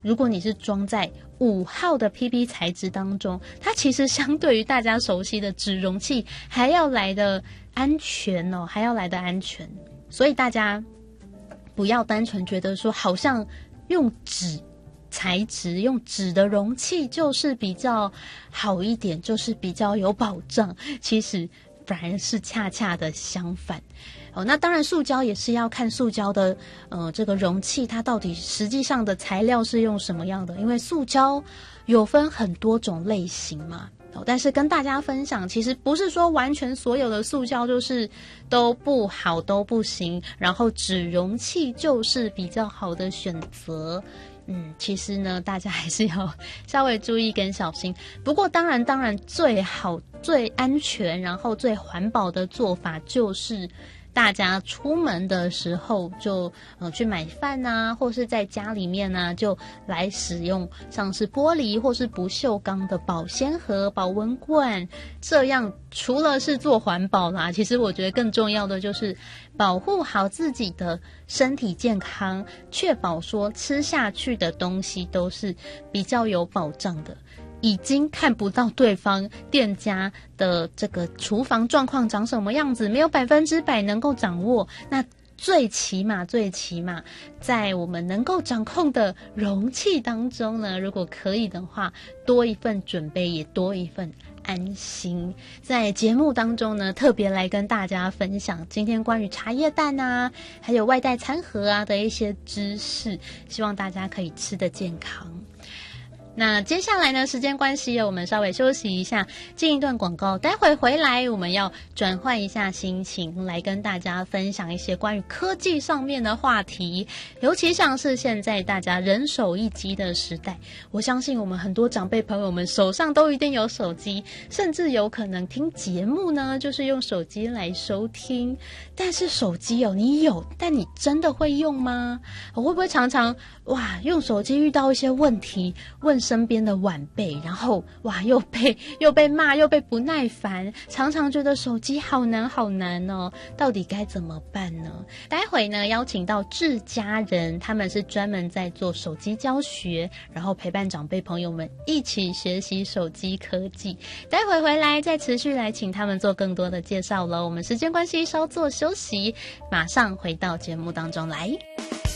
如果你是装在5号的 PP 材质当中，它其实相对于大家熟悉的纸容器还要来的安全哦，还要来的安全。所以大家不要单纯觉得说好像用纸材质用纸的容器就是比较好一点，就是比较有保障，其实反而是恰恰的相反。那当然塑胶也是要看塑胶的这个容器它到底实际上的材料是用什么样的，因为塑胶有分很多种类型嘛。但是跟大家分享，其实不是说完全所有的塑胶就是都不好都不行，然后纸容器就是比较好的选择。其实呢，大家还是要稍微注意跟小心。不过当然最好最安全然后最环保的做法就是大家出门的时候就去买饭啊，或是在家里面啊，就来使用像是玻璃或是不锈钢的保鲜盒、保温罐。这样除了是做环保啦，其实我觉得更重要的就是保护好自己的身体健康，确保说吃下去的东西都是比较有保障的。已经看不到对方店家的这个厨房状况长什么样子，没有100%能够掌握，那最起码在我们能够掌控的容器当中呢，如果可以的话，多一份准备也多一份安心。在节目当中呢，特别来跟大家分享今天关于茶叶蛋啊还有外带餐盒啊的一些知识，希望大家可以吃得健康。那接下来呢，时间关系我们稍微休息一下，进一段广告，待会回来我们要转换一下心情，来跟大家分享一些关于科技上面的话题。尤其像是现在大家人手一机的时代，我相信我们很多长辈朋友们手上都一定有手机，甚至有可能听节目呢就是用手机来收听。但是手机你有，但你真的会用吗？会不会常常用手机遇到一些问题，问身边的晚辈，然后又被骂，又被不耐烦，常常觉得手机好难哦，到底该怎么办呢？待会呢邀请到智家人，他们是专门在做手机教学，然后陪伴长辈朋友们一起学习手机科技。待会回来再持续来请他们做更多的介绍了。我们时间关系稍作休息，马上回到节目当中来。